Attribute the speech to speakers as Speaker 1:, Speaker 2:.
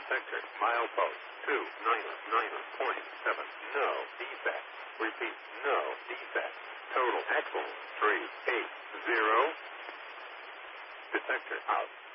Speaker 1: Detector, milepost 299.7. No defect. Repeat, no defect. Total excellent 380. Detector out.